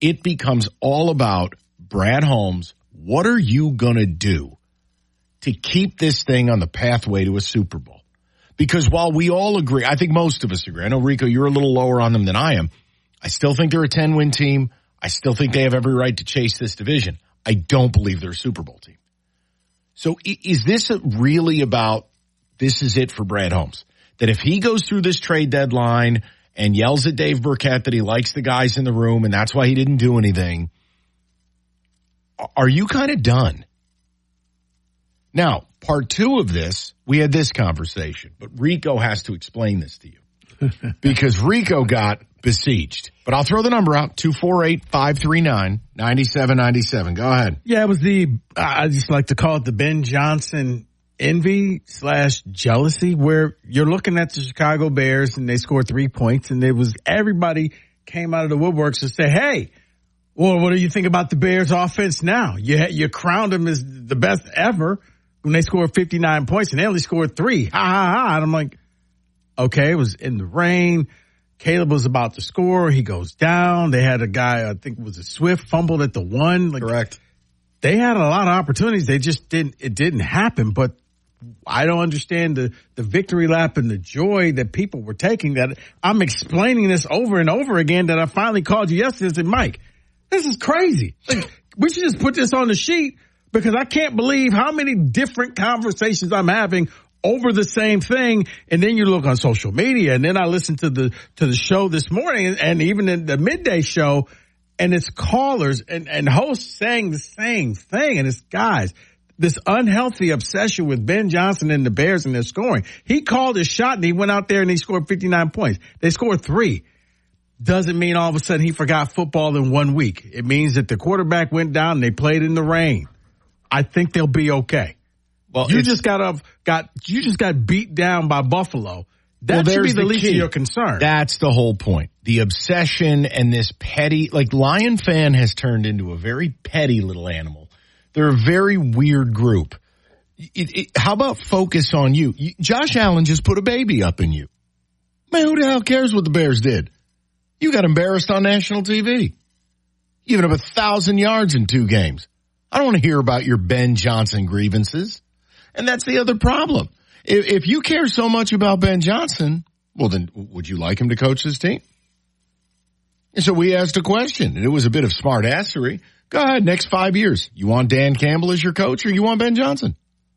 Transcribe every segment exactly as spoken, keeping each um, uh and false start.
it becomes all about Brad Holmes. What are you going to do to keep this thing on the pathway to a Super Bowl? Because while we all agree, I think most of us agree. I know, Rico, you're a little lower on them than I am. I still think they're a ten-win team. I still think they have every right to chase this division. I don't believe they're a Super Bowl team. So is this really about this is it for Brad Holmes? That if he goes through this trade deadline and yells at Dave Burkett that he likes the guys in the room and that's why he didn't do anything, are you kind of done? Now, part two of this, we had this conversation, but Rico has to explain this to you because Rico got besieged. But I'll throw the number out, two four eight, five three nine, nine seven nine seven. Go ahead. Yeah, it was the, I just like to call it the Ben Johnson envy slash jealousy, where you're looking at the Chicago Bears and they scored three points and it was everybody came out of the woodworks to say, hey, well, what do you think about the Bears offense now? You, you crowned them as the best ever when they scored fifty-nine points and they only scored three. Ha ha ha. And I'm like, okay, it was in the rain. Caleb was about to score. He goes down. They had a guy, I think it was a Swift, fumbled at the one. Like, correct. They had a lot of opportunities. They just didn't, it didn't happen. But I don't understand the, the victory lap and the joy that people were taking. That I'm explaining this over and over again that I finally called you yesterday and said, Mike, this is crazy. Like, we should just put this on the sheet because I can't believe how many different conversations I'm having over the same thing. And then you look on social media and then I listened to the, to the show this morning and, and even in the midday show and it's callers and, and hosts saying the same thing. And it's guys, this unhealthy obsession with Ben Johnson and the Bears and their scoring. He called his shot and he went out there and he scored fifty-nine points. They scored three. Doesn't mean all of a sudden he forgot football in one week. It means that the quarterback went down and they played in the rain. I think they'll be okay. Well, you just got up, got you just got beat down by Buffalo. That well, should be the, the least key. Of your concern. That's the whole point. The obsession and this petty, like Lion fan has turned into a very petty little animal. They're a very weird group. It, it, how about focus on you? you? Josh Allen just put a baby up in you. Man, who the hell cares what the Bears did? You got embarrassed on national T V. You even have a thousand yards in two games. I don't want to hear about your Ben Johnson grievances. And that's the other problem. If, if you care so much about Ben Johnson, well, then would you like him to coach this team? And so we asked a question, and it was a bit of smart assery. Go ahead, next five years. You want Dan Campbell as your coach or you want Ben Johnson?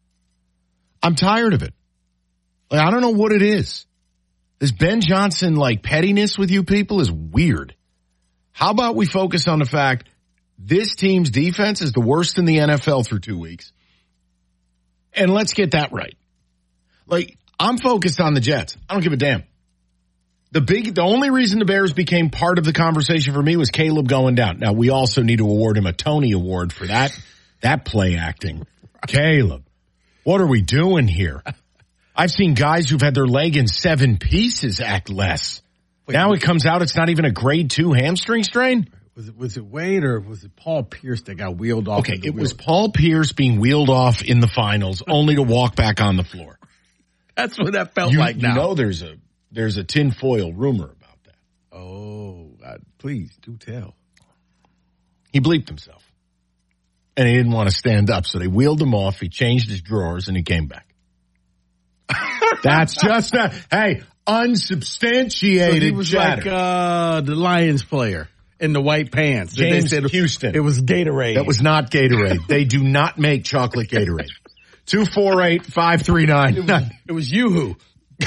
I'm tired of it. Like, I don't know what it is. This Ben Johnson, like, pettiness with you people is weird. How about we focus on the fact this team's defense is the worst in the N F L through two weeks. And let's get that right. Like, I'm focused on the Jets. I don't give a damn. The big, the only reason the Bears became part of the conversation for me was Caleb going down. Now, we also need to award him a Tony Award for that, that play acting. Caleb, what are we doing here? I've seen guys who've had their leg in seven pieces act less. Wait, now it comes out it's not even a grade two hamstring strain. Was it, was it Wade or was it Paul Pierce that got wheeled off? Okay, it wheel? was Paul Pierce being wheeled off in the finals only to walk back on the floor. That's what that felt you, like now. You know there's a there's a tinfoil rumor about that. Oh, God, please do tell. He bleeped himself. And he didn't want to stand up, so they wheeled him off. He changed his drawers, and he came back. That's just a, hey, unsubstantiated so he was chatter. like uh, the Lions player in the white pants. James said Houston. It was Gatorade. That was not Gatorade. They do not make chocolate Gatorade. two four eight, five three nine. It was, it was Yoo-Hoo.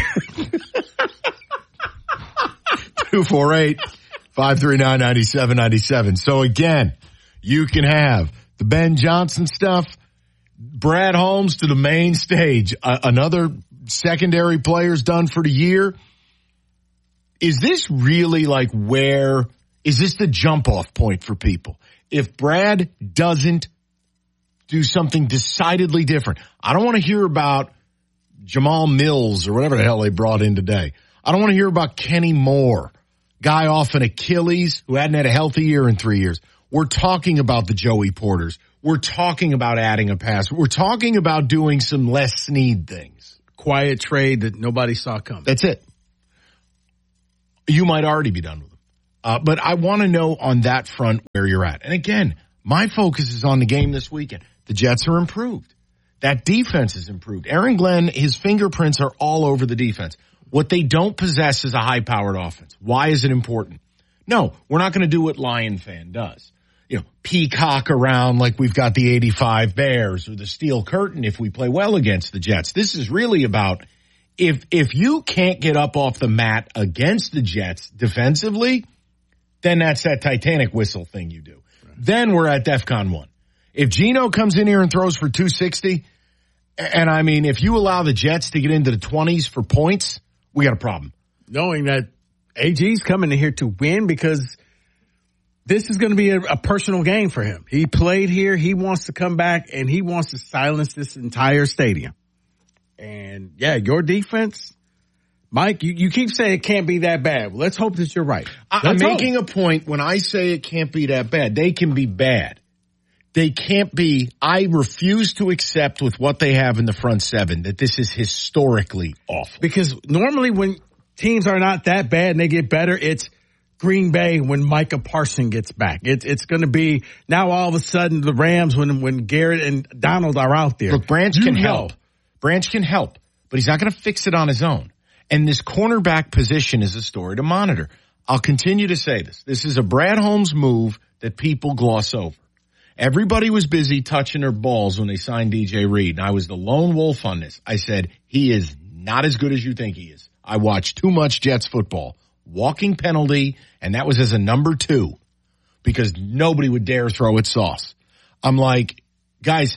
two four eight, five three nine, nine seven nine seven. So again, you can have the Ben Johnson stuff, Brad Holmes to the main stage, uh, another secondary players done for the year. Is this really like where, is this the jump off point for people? If Brad doesn't do something decidedly different, I don't want to hear about Jamal Mills or whatever the hell they brought in today. I don't want to hear about Kenny Moore, guy off an Achilles who hadn't had a healthy year in three years. We're talking about the Joey Porters. We're talking about adding a pass. We're talking about doing some Les Snead things. Quiet trade that nobody saw coming. That's it. You might already be done with them. Uh, but I want to know on that front where you're at. And again, my focus is on the game this weekend. The Jets are improved. That defense is improved. Aaron Glenn, his fingerprints are all over the defense. What they don't possess is a high-powered offense. Why is it important? No, we're not going to do what Lion fan does. You know, peacock around like we've got the eighty-five Bears or the Steel Curtain if we play well against the Jets. This is really about if if you can't get up off the mat against the Jets defensively, then that's that Titanic whistle thing you do. Right. Then we're at DEFCON one. If Geno comes in here and throws for two sixty, and I mean, if you allow the Jets to get into the twenties for points, we got a problem. Knowing that A G's coming in here to win because this is going to be a, a personal game for him. He played here. He wants to come back, and he wants to silence this entire stadium. And, yeah, your defense, Mike, you, you keep saying it can't be that bad. Let's hope that you're right. I, I'm making a point when I say it can't be that bad. They can be bad. They can't be. I refuse to accept with what they have in the front seven that this is historically awful. Because normally when teams are not that bad and they get better, it's Green Bay when Micah Parsons gets back. It's it's going to be now all of a sudden the Rams when when Garrett and Donald are out there. Look, Branch you can know. help. Branch can help, but he's not going to fix it on his own. And this cornerback position is a story to monitor. I'll continue to say this. This is a Brad Holmes move that people gloss over. Everybody was busy touching their balls when they signed D J Reed, and I was the lone wolf on this. I said, he is not as good as you think he is. I watched too much Jets football. Walking penalty, and that was as a number two because nobody would dare throw at Sauce. I'm like, guys,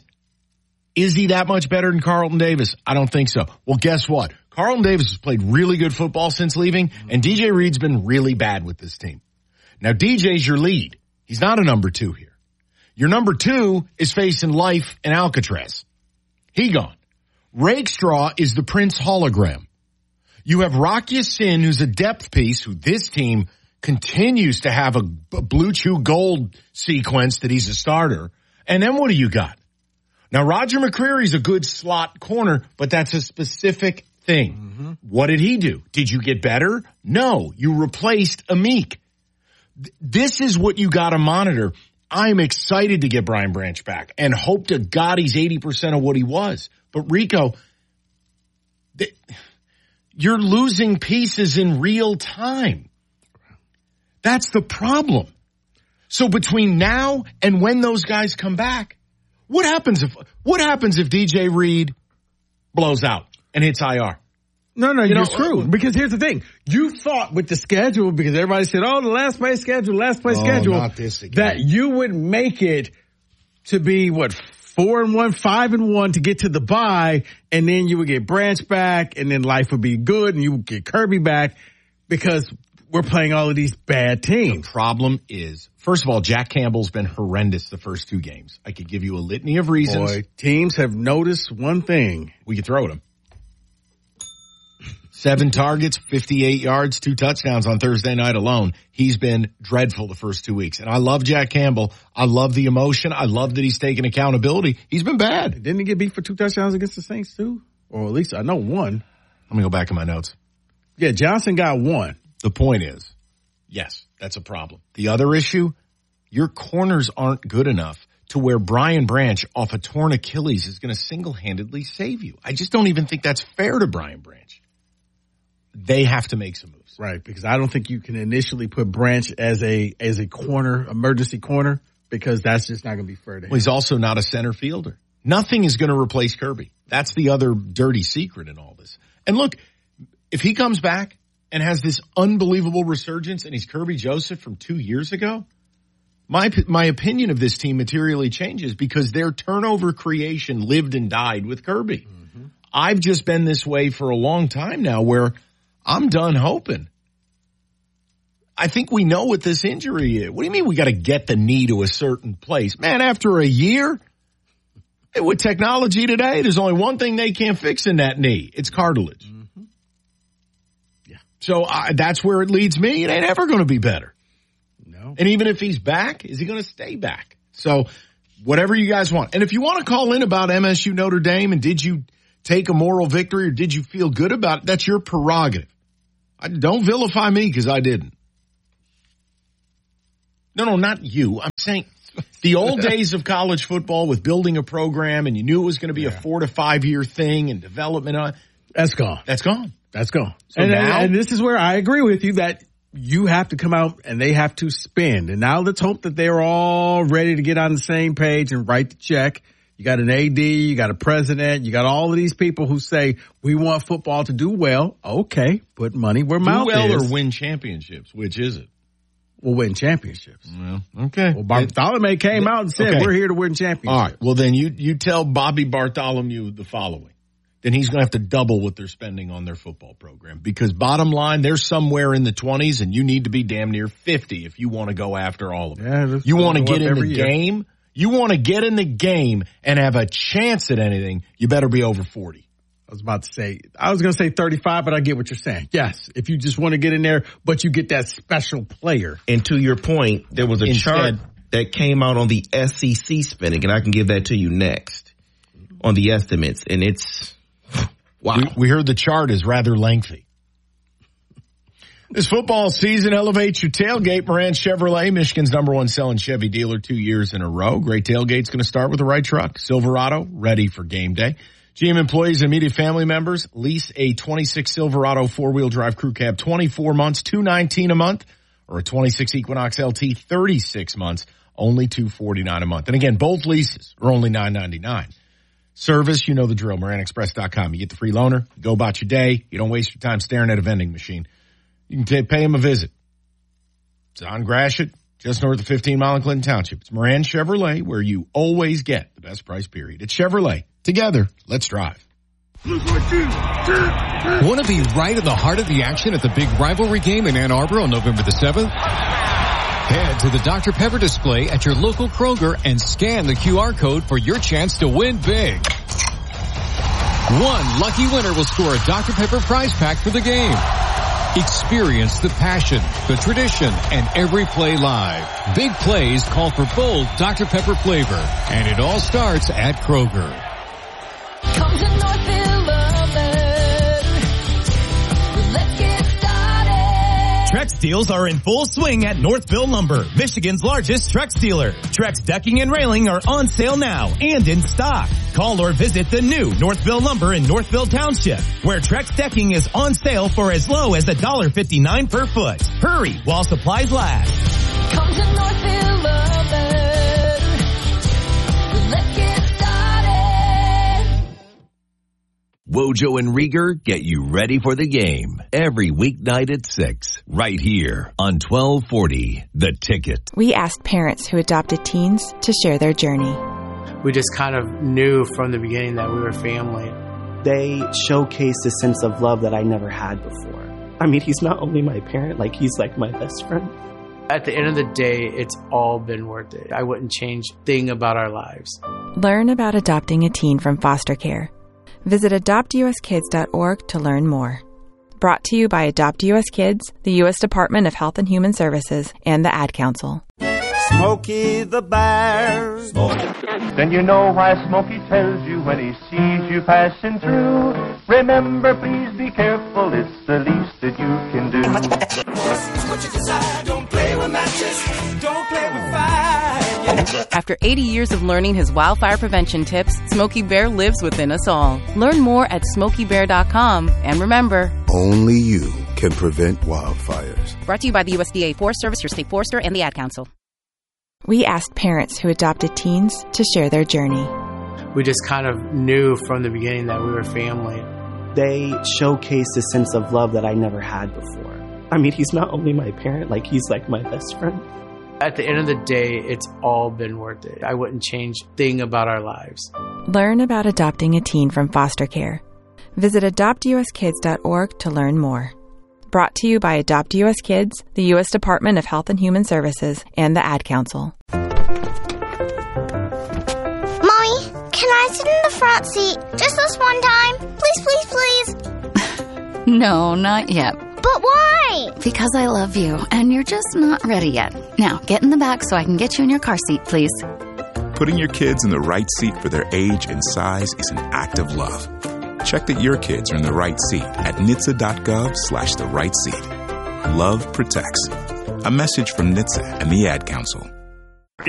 is he that much better than Carlton Davis? I don't think so. Well, guess what? Carlton Davis has played really good football since leaving, and D J Reed's been really bad with this team. Now, D J's your lead. He's not a number two here. Your number two is facing life in Alcatraz. He gone. Rakestraw is the Prince hologram. You have Rock Ya-Sin, who's a depth piece, who this team continues to have a blue chew gold sequence that he's a starter. And then what do you got? Now, Roger McCreary's a good slot corner, but that's a specific thing. Mm-hmm. What did he do? Did you get better? No, you replaced Amik. This is what you got to monitor. I'm excited to get Brian Branch back and hope to God he's eighty percent of what he was. But Rico, th- you're losing pieces in real time. That's the problem. So between now and when those guys come back, what happens if what happens if D J Reed blows out and hits I R? No, no, you you're know, screwed. Because here's the thing. You thought with the schedule, because everybody said, oh, the last place schedule, last place oh, schedule, not this again. That you would make it to be, what, four and one, five and one to get to the bye, and then you would get Branch back, and then life would be good, and you would get Kirby back, because we're playing all of these bad teams. The problem is, first of all, Jack Campbell's been horrendous the first two games. I could give you a litany of reasons. Boy, teams have noticed one thing. We could throw at him. Seven targets, fifty-eight yards, two touchdowns on Thursday night alone. He's been dreadful the first two weeks. And I love Jack Campbell. I love the emotion. I love that he's taking accountability. He's been bad. Didn't he get beat for two touchdowns against the Saints too? Or at least I know one. Let me go back in my notes. Yeah, Johnson got one. The point is, yes, that's a problem. The other issue, your corners aren't good enough to where Brian Branch off a torn Achilles is going to single-handedly save you. I just don't even think that's fair to Brian Branch. They have to make some moves. Right, because I don't think you can initially put Branch as a as a corner, emergency corner, because that's just not going to be fair to him. Well, he's also not a center fielder. Nothing is going to replace Kirby. That's the other dirty secret in all this. And look, if he comes back and has this unbelievable resurgence and he's Kirby Joseph from two years ago, my my opinion of this team materially changes because their turnover creation lived and died with Kirby. Mm-hmm. I've just been this way for a long time now where I'm done hoping. I think we know what this injury is. What do you mean we got to get the knee to a certain place? Man, after a year, with technology today, there's only one thing they can't fix in that knee. It's cartilage. Mm-hmm. Yeah. So uh, that's where it leads me. It ain't ever going to be better. No. And even if he's back, is he going to stay back? So whatever you guys want. And if you want to call in about M S U Notre Dame and did you take a moral victory or did you feel good about it, that's your prerogative. I, don't vilify me because I didn't. No, no, not you. I'm saying the old days of college football with building a program and you knew it was going to be yeah. a four to five year thing and development on. That's gone. That's gone. That's gone. So and, now, and this is where I agree with you that you have to come out and they have to spend. And now let's hope that they're all ready to get on the same page and write the check. You got an A D, you got a president, you got all of these people who say, we want football to do well. Okay, put money where mouth is. Do well is. or win championships. Which is it? We'll win championships. Well, okay. Well, Bartholomew came out and said, okay. we're here to win championships. All right. Well, then you, you tell Bobby Bartholomew the following. Then he's going to have to double what they're spending on their football program. Because bottom line, they're somewhere in the twenties, and you need to be damn near fifty if you want to go after all of it. Yeah, you want to get in the year. game. You want to get in the game and have a chance at anything, you better be over forty. I was about to say, I was going to say thirty-five, but I get what you're saying. Yes, if you just want to get in there, but you get that special player. And to your point, there was a Instead, chart that came out on the S E C spending, and I can give that to you next on the estimates, and it's... Wow. We, we heard the chart is rather lengthy. This football season elevates your tailgate. Moran Chevrolet, Michigan's number one selling Chevy dealer two years in a row. Great tailgate's going to start with the right truck. Silverado, ready for game day. G M employees and immediate family members lease a twenty-six Silverado four-wheel drive crew cab, twenty-four months, two nineteen a month, or a twenty-six Equinox L T, thirty-six months, only two forty-nine a month. And again, both leases are only nine ninety-nine. Service, you know the drill, Moran Express dot com. You get the free loaner, you go about your day, you don't waste your time staring at a vending machine. You can t- pay him a visit. It's on Gratiot, just north of fifteen mile in Clinton Township. It's Moran Chevrolet, where you always get the best price, period. It's Chevrolet. Together, let's drive. Want to be right in the heart of the action at the big rivalry game in Ann Arbor on November the seventh? Head to the Doctor Pepper display at your local Kroger and scan the Q R code for your chance to win big. One lucky winner will score a Doctor Pepper prize pack for the game. Experience the passion, the tradition, and every play live. Big plays call for bold Doctor Pepper flavor, and it all starts at Kroger. Come to Northville, Lovin'. Let's get started. Trex deals are in full swing at Northville Lumber, Michigan's largest Trex dealer. Trex decking and railing are on sale now and in stock. Call or visit the new Northville Lumber in Northville Township, where Trex decking is on sale for as low as one dollar fifty-nine per foot. Hurry while supplies last. Come to Northville, Lovin'. Let's get started. Wojo and Rieger get you ready for the game every weeknight at six, right here on twelve forty The Ticket. We asked parents who adopted teens to share their journey. We just kind of knew from the beginning that we were family. They showcased a sense of love that I never had before. I mean, he's not only my parent, like he's like my best friend. At the end of the day, it's all been worth it. I wouldn't change a thing about our lives. Learn about adopting a teen from foster care. Visit adopt u s kids dot org to learn more. Brought to you by Adopt U S Kids, the U S Department of Health and Human Services, and the Ad Council. Smokey the Bear. Smokey. Then you know why Smokey tells you when he sees you passing through. Remember, please be careful, it's the least that you can do. What you decide, don't play with matches, don't play with fire. After eighty years of learning his wildfire prevention tips, Smokey Bear lives within us all. Learn more at smokey bear dot com. And remember, only you can prevent wildfires. Brought to you by the U S D A Forest Service, your state forester, and the Ad Council. We asked parents who adopted teens to share their journey. We just kind of knew from the beginning that we were family. They showcased a sense of love that I never had before. I mean, he's not only my parent, like he's like my best friend. At the end of the day, it's all been worth it. I wouldn't change a thing about our lives. Learn about adopting a teen from foster care. Visit adopt u s kids dot org to learn more. Brought to you by Adopt U S Kids, the U S Department of Health and Human Services, and the Ad Council. Mommy, can I sit in the front seat just this one time? Please, please, please. No, not yet. But why? Because I love you, and you're just not ready yet. Now, get in the back so I can get you in your car seat, please. Putting your kids in the right seat for their age and size is an act of love. Check that your kids are in the right seat at N H T S A dot gov slash the right seat. Love protects. A message from N H T S A and the Ad Council.